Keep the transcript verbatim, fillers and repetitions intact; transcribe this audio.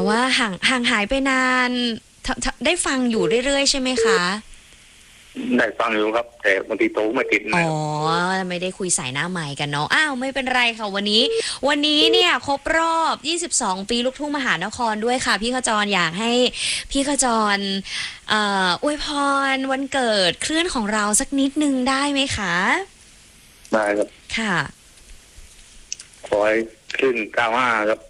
ว่าห่างห่างหายไปนานททได้ฟังอยู่เรื่อยๆใช่ไหมคะได้ฟังอยู่ครับ แต่บางทีโทรไม่ติดนะอ๋อไม่ได้คุยสายหน้าใหม่กันเนาะอ้าวไม่เป็นไรค่ะวันนี้วันนี้เนี่ยครบรอบยี่สิบสองปีลูกทุ่งมหานครด้วยค่ะพี่ขจรอยากให้พี่ขจรเอ่ออวยพรวันเกิดคลื่นของเราสักนิดนึงได้ไหมคะได้ครับค่ะขอให้ขึ้นเก้าห้าครับ